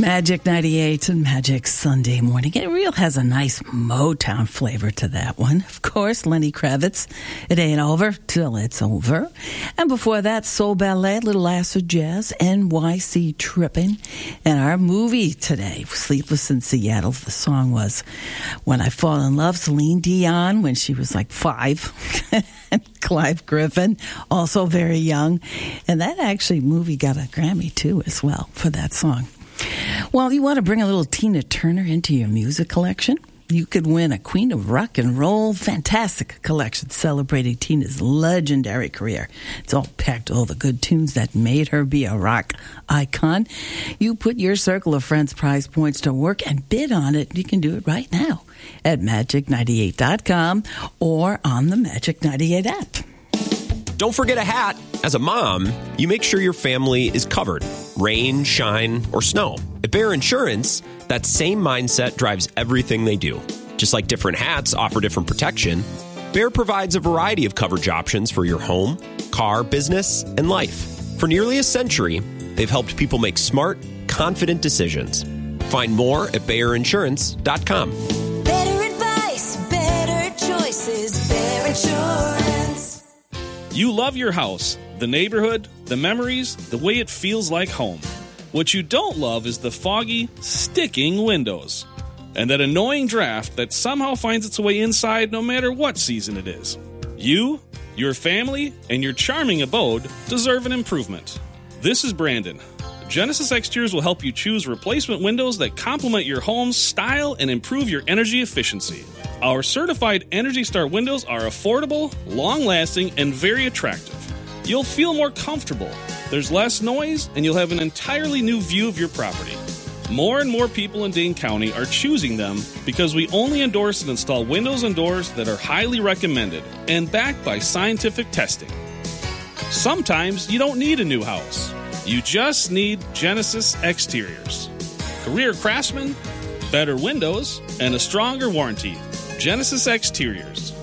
Magic 98 and Magic Sunday Morning. It really has a nice Motown flavor to that one. Of course, Lenny Kravitz, It Ain't Over Till It's Over. And before that, Soul Ballet, Little Acid Jazz, NYC Trippin'. And our movie today, Sleepless in Seattle, the song was When I Fall in Love, Celine Dion, when she was like 5. Clive Griffin, also very young. And that actually movie got a Grammy, too, as well, for that song. Well, you want to bring a little Tina Turner into your music collection? You could win a Queen of Rock and Roll Fantastic collection celebrating Tina's legendary career. It's all packed all the good tunes that made her be a rock icon. You put your Circle of Friends prize points to work and bid on it. You can do it right now at Magic98.com or on the Magic 98 app. Don't forget a hat. As a mom, you make sure your family is covered. Rain, shine, or snow. At Bear Insurance, that same mindset drives everything they do. Just like different hats offer different protection, Bear provides a variety of coverage options for your home, car, business, and life. For nearly a century, they've helped people make smart, confident decisions. Find more at BearInsurance.com. Better advice, better choices, Bear Insurance. You love your house, the neighborhood, the memories, the way it feels like home. What you don't love is the foggy, sticking windows. And that annoying draft that somehow finds its way inside no matter what season it is. You, your family, and your charming abode deserve an improvement. This is Brandon. Genesis Exteriors will help you choose replacement windows that complement your home's style and improve your energy efficiency. Our certified Energy Star windows are affordable, long-lasting, and very attractive. You'll feel more comfortable. There's less noise, and you'll have an entirely new view of your property. More and more people in Dane County are choosing them because we only endorse and install windows and doors that are highly recommended and backed by scientific testing. Sometimes you don't need a new house. You just need Genesis Exteriors. Career craftsmen, better windows, and a stronger warranty. Genesis Exteriors.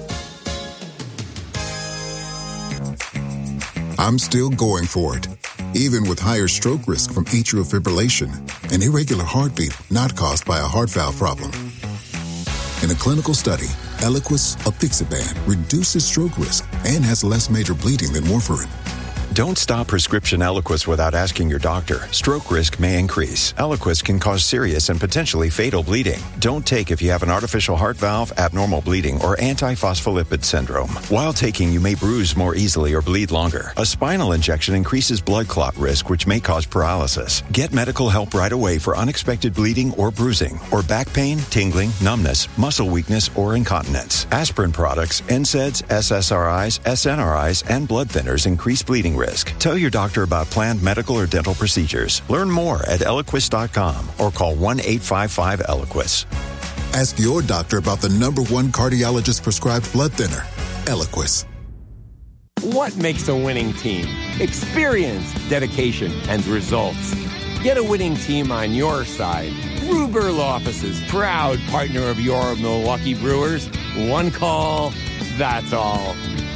I'm still going for it, even with higher stroke risk from atrial fibrillation, an irregular heartbeat not caused by a heart valve problem. In a clinical study, Eliquis apixaban reduces stroke risk and has less major bleeding than warfarin. Don't stop prescription Eliquis without asking your doctor. Stroke risk may increase. Eliquis can cause serious and potentially fatal bleeding. Don't take if you have an artificial heart valve, abnormal bleeding, or antiphospholipid syndrome. While taking, you may bruise more easily or bleed longer. A spinal injection increases blood clot risk, which may cause paralysis. Get medical help right away for unexpected bleeding or bruising, or back pain, tingling, numbness, muscle weakness, or incontinence. Aspirin products, NSAIDs, SSRIs, SNRIs, and blood thinners increase bleeding risk. Tell your doctor about planned medical or dental procedures. Learn more at Eliquis.com or call 1-855-ELIQUIS. Ask your doctor about the #1 cardiologist prescribed blood thinner, Eliquis. What makes a winning team? Experience, dedication, and results. Get a winning team on your side. Ruger Law Offices, proud partner of your Milwaukee Brewers. One call, that's all.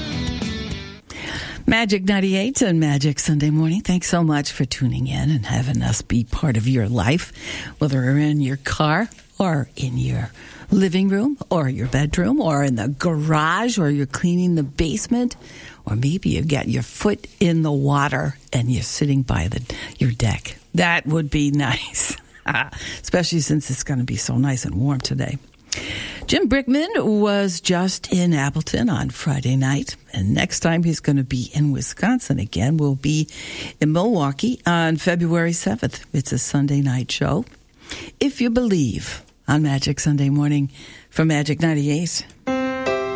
Magic 98 and Magic Sunday Morning. Thanks so much for tuning in and having us be part of your life, whether we're in your car or in your living room or your bedroom or in the garage or you're cleaning the basement or maybe you got your foot in the water and you're sitting by your deck. That would be nice, especially since it's going to be so nice and warm today. Jim Brickman was just in Appleton on Friday night, and next time he's going to be in Wisconsin again. We'll be in Milwaukee on February 7th. It's a Sunday night show. If You Believe on Magic Sunday Morning from Magic 98.